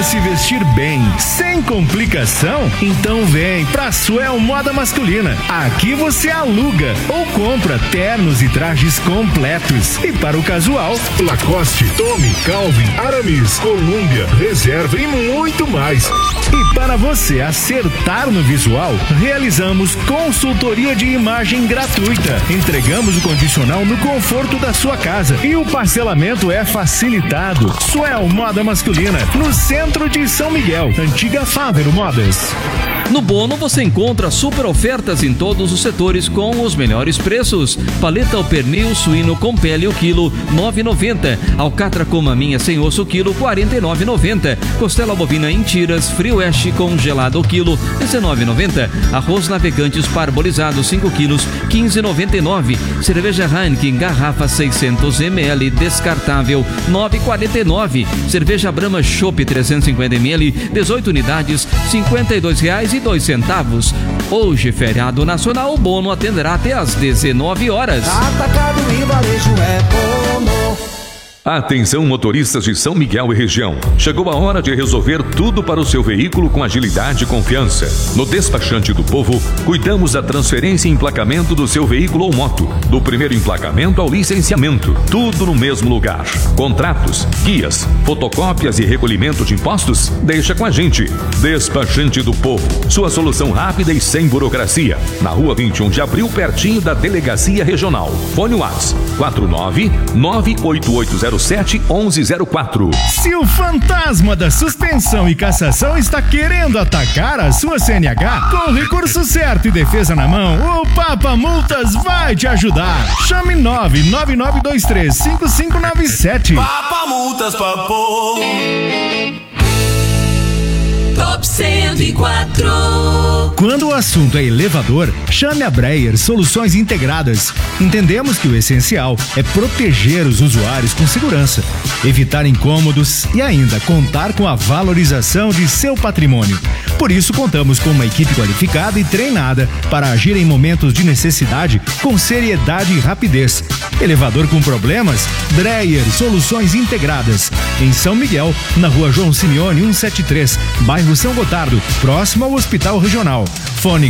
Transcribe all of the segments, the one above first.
se vestir bem, sem complicação? Então vem pra Suel Moda Masculina. Aqui você aluga ou compra ternos e trajes completos. E para o casual, Lacoste, Tommy, Calvin, Aramis, Columbia, Reserva e muito mais. E para você acertar no visual, realizamos consultoria de imagem gratuita. Entregamos o condicional no conforto da sua casa e o parcelamento é facilitado. Suel Moda Masculina, no centro de São Miguel, antiga Fávero Modas. No Bono você encontra super ofertas em todos os setores com os melhores preços. Paleta ao pernil suíno com pele o quilo 9,90. Alcatra com maminha sem osso quilo 49,90. Costela bovina em tiras frio oeste congelado o quilo 19,90. Arroz navegantes parbolizado 5 quilos 15,99. Cerveja Heineken garrafa 600 ml descartável 9,49. Cerveja Brahma Chopp 350 ml 18 unidades R$52,02. Hoje, feriado nacional, o Bono atenderá até às 19 horas. Atacado e varejo é Bono. Atenção, motoristas de São Miguel e região. Chegou a hora de resolver tudo para o seu veículo com agilidade e confiança. No Despachante do Povo, cuidamos da transferência e emplacamento do seu veículo ou moto. Do primeiro emplacamento ao licenciamento. Tudo no mesmo lugar. Contratos, guias, fotocópias e recolhimento de impostos? Deixa com a gente. Despachante do Povo. Sua solução rápida e sem burocracia. Na rua 21 de abril, pertinho da Delegacia Regional. Fone WhatsApp 49988071104. Se o fantasma da suspensão e cassação está querendo atacar a sua CNH, com o recurso certo e defesa na mão, o Papa Multas vai te ajudar. Chame 999235597. Papa Multas, papo. Top 104. Quando o assunto é elevador, chame a Breyer Soluções Integradas. Entendemos que o essencial é proteger os usuários com segurança, evitar incômodos e ainda contar com a valorização de seu patrimônio. Por isso, contamos com uma equipe qualificada e treinada para agir em momentos de necessidade com seriedade e rapidez. Elevador com problemas? Breyer Soluções Integradas. Em São Miguel, na rua João Simeone 173, bairro São Gotardo, próximo ao Hospital Regional. Fone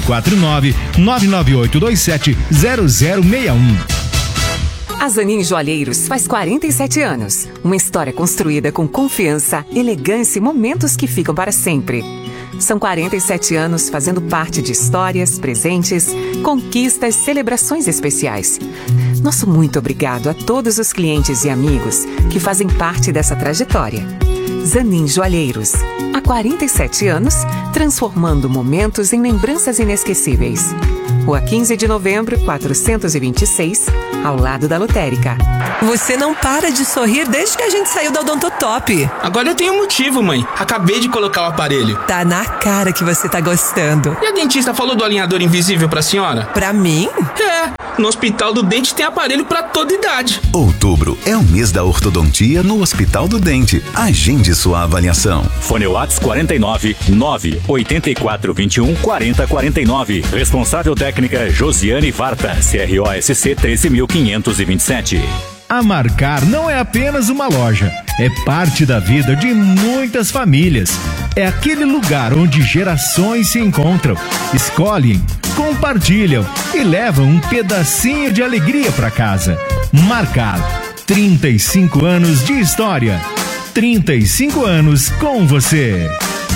49-99827-0061. A Zanin Joalheiros faz 47 anos. Uma história construída com confiança, elegância e momentos que ficam para sempre. São 47 anos fazendo parte de histórias, presentes, conquistas, celebrações especiais. Nosso muito obrigado a todos os clientes e amigos que fazem parte dessa trajetória. Zanin Joalheiros. Há 47 anos, transformando momentos em lembranças inesquecíveis. Rua 15 de novembro, 426, ao lado da lotérica. Você não para de sorrir desde que a gente saiu da Odontotop. Agora eu tenho um motivo, mãe. Acabei de colocar o aparelho. Tá na cara que você tá gostando. E a dentista falou do alinhador invisível pra senhora? Pra mim? É, no Hospital do Dente tem aparelho pra toda idade. Outubro é o mês da ortodontia no Hospital do Dente. Agende sua avaliação. Fone WhatsApp 49 98421 4049. Responsável técnica Josiane Varta, CROSC 13.527. A Marcar não é apenas uma loja, é parte da vida de muitas famílias. É aquele lugar onde gerações se encontram, escolhem, compartilham e levam um pedacinho de alegria para casa. Marcar, 35 anos de história, 35 anos com você.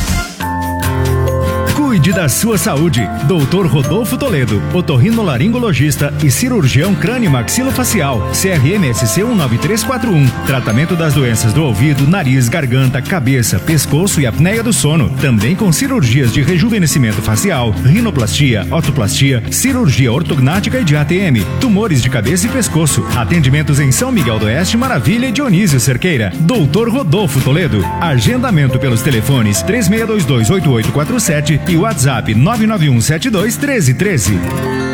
Cuide da sua saúde. Dr. Rodolfo Toledo, otorrinolaringologista e cirurgião crânio-maxilofacial, CRMSC 19341. Tratamento das doenças do ouvido, nariz, garganta, cabeça, pescoço e apneia do sono. Também com cirurgias de rejuvenescimento facial, rinoplastia, otoplastia, cirurgia ortognática e de ATM, tumores de cabeça e pescoço. Atendimentos em São Miguel do Oeste, Maravilha e Dionísio Cerqueira. Dr. Rodolfo Toledo. Agendamento pelos telefones 3622-8847 e WhatsApp 99172-1313.